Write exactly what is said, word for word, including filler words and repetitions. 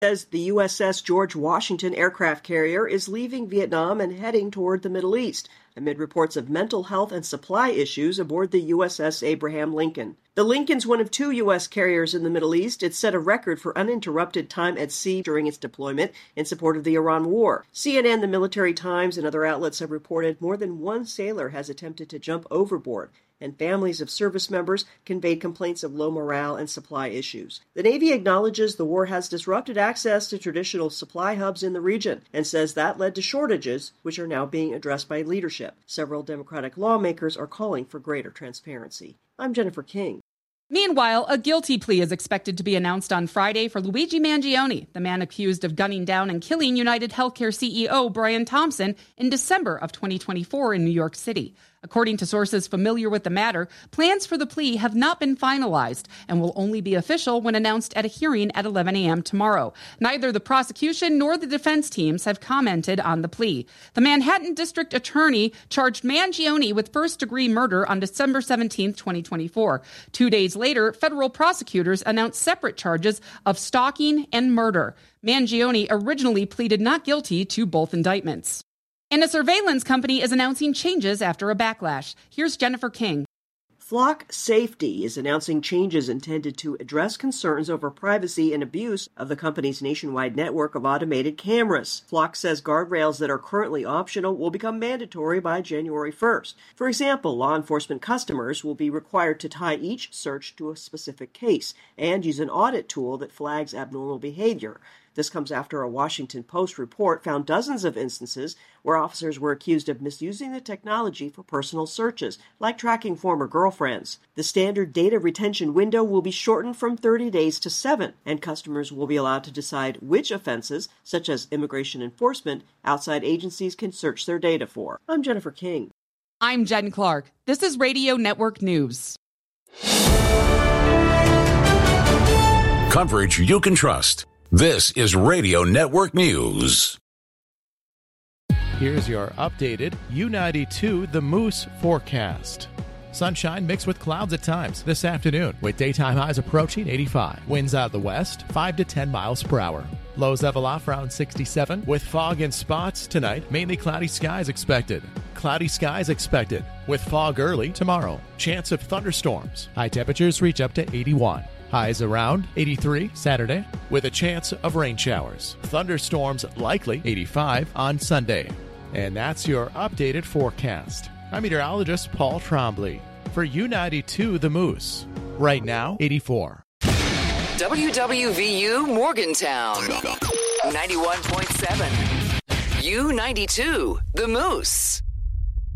Says the U S S George Washington aircraft carrier is leaving Vietnam and heading toward the Middle East, amid reports of mental health and supply issues aboard the U S S Abraham Lincoln. The Lincoln's one of two U S carriers in the Middle East. It set a record for uninterrupted time at sea during its deployment in support of the Iran war. C N N, the Military Times, and other outlets have reported more than one sailor has attempted to jump overboard, and families of service members conveyed complaints of low morale and supply issues. The Navy acknowledges the war has disrupted access to traditional supply hubs in the region and says that led to shortages, which are now being addressed by leadership. Several Democratic lawmakers are calling for greater transparency. I'm Jennifer King. Meanwhile, a guilty plea is expected to be announced on Friday for Luigi Mangione, the man accused of gunning down and killing United Healthcare C E O Brian Thompson in December of twenty twenty-four in New York City. According to sources familiar with the matter, plans for the plea have not been finalized and will only be official when announced at a hearing at eleven a.m. tomorrow. Neither the prosecution nor the defense teams have commented on the plea. The Manhattan District Attorney charged Mangione with first-degree murder on December seventeenth, twenty twenty-four. Two days later, federal prosecutors announced separate charges of stalking and murder. Mangione originally pleaded not guilty to both indictments. And a surveillance company is announcing changes after a backlash. Here's Jennifer King. Flock Safety is announcing changes intended to address concerns over privacy and abuse of the company's nationwide network of automated cameras. Flock says guardrails that are currently optional will become mandatory by January first. For example, law enforcement customers will be required to tie each search to a specific case and use an audit tool that flags abnormal behavior. This comes after a Washington Post report found dozens of instances where officers were accused of misusing the technology for personal searches, like tracking former girlfriends. The standard data retention window will be shortened from thirty days to seven, and customers will be allowed to decide which offenses, such as immigration enforcement, outside agencies can search their data for. I'm Jennifer King. I'm Jen Clark. This is Radio Network News. Coverage you can trust. This is Radio Network News. Here's your updated U ninety-two The Moose forecast. Sunshine mixed with clouds at times this afternoon, with daytime highs approaching eighty-five. Winds out of the west, five to ten miles per hour. Lows level off around sixty-seven, with fog in spots tonight. Mainly cloudy skies expected. Cloudy skies expected, with fog early tomorrow. Chance of thunderstorms. High temperatures reach up to eighty-one. Highs around eighty-three Saturday, with a chance of rain showers. Thunderstorms likely eighty-five on Sunday. And that's your updated forecast. I'm meteorologist Paul Trombley for U ninety-two The Moose. Right now, eighty-four. W W V U Morgantown, ninety-one point seven. U ninety-two The Moose.